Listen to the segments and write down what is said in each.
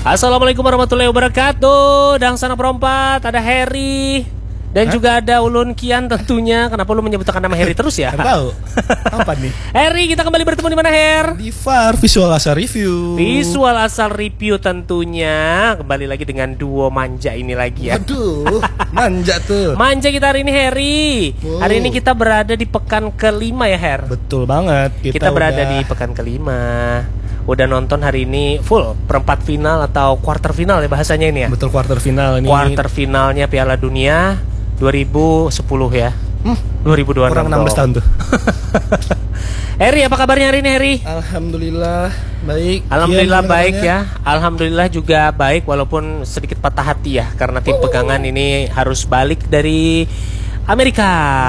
Assalamualaikum warahmatullahi wabarakatuh. Dangsana Perompat, ada Harry dan juga ada Ulun Kian tentunya. Kenapa lu menyebutkan nama Harry terus ya? Nggak tahu. Apa nih? Harry, kita kembali bertemu di mana, Her? Di VAR Visual Asal Review. Visual Asal Review tentunya. Kembali lagi dengan duo manja ini lagi ya. Aduh, manja tuh. Manja kita hari ini, Harry. Hari ini kita berada di pekan kelima ya, Her? Betul banget. Kita berada di pekan kelima. Udah nonton hari ini full perempat final atau quarter final ya bahasanya ini ya. Betul, quarter final ini. Quarter finalnya Piala Dunia 2010 ya. 2026 kurang 16 tahun tuh. Harry, apa kabarnya hari ini, Harry? Alhamdulillah baik. Alhamdulillah Kian, baik kabarnya? ya. Alhamdulillah juga baik walaupun sedikit patah hati ya karena tim pegangan ini harus balik dari Amerika.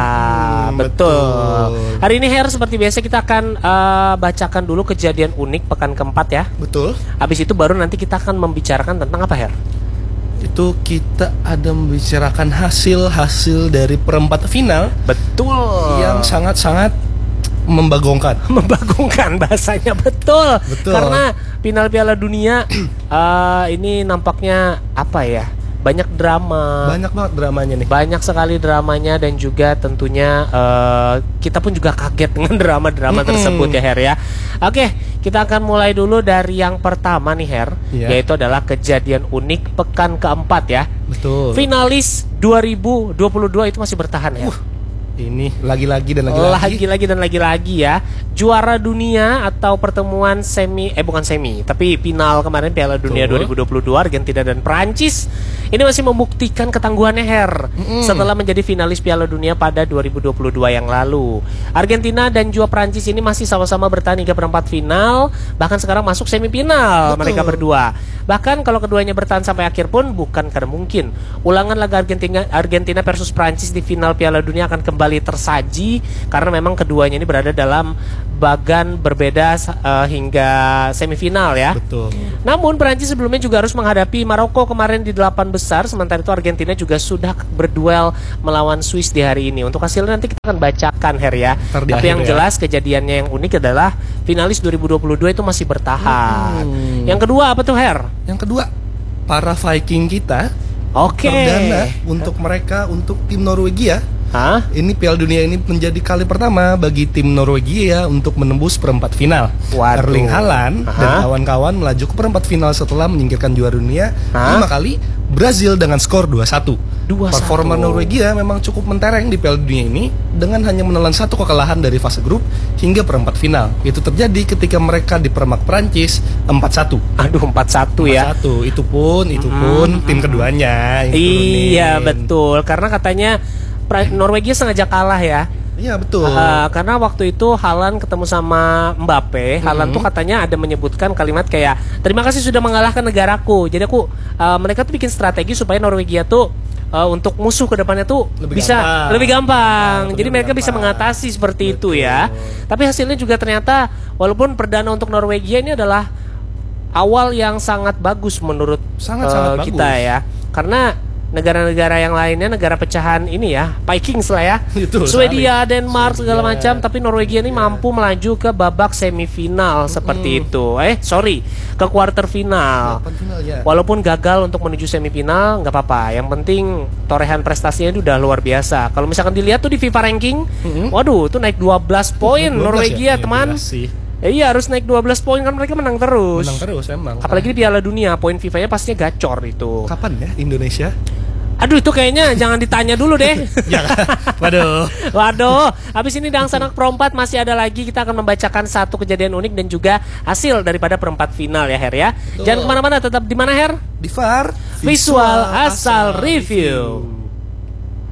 Betul. Hari ini, Her, seperti biasa kita akan bacakan dulu kejadian unik pekan keempat ya. Betul. Habis itu baru nanti kita akan membicarakan tentang apa, Her? Itu kita ada membicarakan hasil dari perempat final. Betul. Yang sangat-sangat membagongkan. Membagongkan bahasanya, betul. Betul. Karena final Piala Dunia ini nampaknya apa ya? Banyak drama. Banyak banget dramanya nih. Banyak sekali dramanya dan juga tentunya kita pun juga kaget dengan drama-drama tersebut ya, Her ya. Oke, kita akan mulai dulu dari yang pertama nih, Her, yaitu adalah kejadian unik pekan keempat ya. Betul. Finalis 2022 itu masih bertahan, Her. Ini lagi-lagi dan lagi-lagi. Lagi-lagi dan lagi-lagi ya. Juara dunia atau pertemuan bukan semi, tapi final kemarin Piala Dunia 2022 Argentina dan Prancis. Ini masih membuktikan ketangguhannya, Her. Setelah menjadi finalis Piala Dunia pada 2022 yang lalu. Argentina dan juga Prancis ini masih sama-sama bertahan hingga perempat final, bahkan sekarang masuk semifinal. Mereka berdua. Bahkan kalau keduanya bertahan sampai akhir pun bukan karena mungkin. Ulangan laga Argentina versus Prancis di final Piala Dunia akan kembali tersaji karena memang keduanya ini berada dalam bagan berbeda hingga semifinal ya. Betul. Namun Prancis sebelumnya juga harus menghadapi Maroko kemarin di 8 besar, sementara itu Argentina juga sudah berduel melawan Swiss di hari ini. Untuk hasilnya nanti kita akan bacakan, Her ya. Tapi yang jelas kejadiannya yang unik adalah finalis 2022 itu masih bertahan. Yang kedua apa tuh, Her? Yang kedua, para Viking kita perdana untuk mereka, untuk tim Norwegia. Ini Piala Dunia ini menjadi kali pertama bagi tim Norwegia untuk menembus perempat final. Erling Haaland dan kawan-kawan melaju ke perempat final setelah menyingkirkan juara dunia 5 kali Brazil dengan skor 2-1. Performa Norwegia memang cukup mentereng di Piala Dunia ini dengan hanya menelan satu kekalahan dari fase grup hingga perempat final. Itu terjadi ketika mereka dipermak Prancis 4-1. Aduh, 4-1 ya. 4-1. Itu pun tim keduanya. Iya, betul. Karena katanya Norwegia sengaja kalah ya. Iya, betul. Karena waktu itu Haaland ketemu sama Mbappe. Haaland tuh katanya ada menyebutkan kalimat kayak terima kasih sudah mengalahkan negaraku. Jadi mereka tuh bikin strategi supaya Norwegia tuh untuk musuh ke depannya tuh lebih gampang. Jadi mereka bisa mengatasi seperti itu ya. Tapi hasilnya juga ternyata walaupun perdana untuk Norwegia ini adalah awal yang sangat bagus menurut kita ya. Karena negara-negara yang lainnya, negara pecahan ini ya, Vikings lah ya, Swedia, Denmark segala macam, tapi Norwegia ini mampu melaju ke babak semifinal seperti itu. Ke quarter final. Walaupun gagal untuk menuju semifinal, nggak apa-apa. Yang penting torehan prestasinya itu udah luar biasa. Kalau misalkan dilihat tuh di FIFA ranking, waduh, tuh naik 12 poin Norwegia, teman. Iya, harus naik 12 poin kan mereka menang terus. Emang. Apalagi di Piala Dunia, poin FIFA-nya pastinya gacor itu. Kapan ya Indonesia? Aduh, itu kayaknya jangan ditanya dulu deh. Waduh. Habis ini Dangsana Perompat masih ada lagi. Kita akan membacakan satu kejadian unik dan juga hasil daripada perempat final ya, Her ya. Jangan kemana-mana, tetap di mana, Her? Di VAR Visual Asal Review.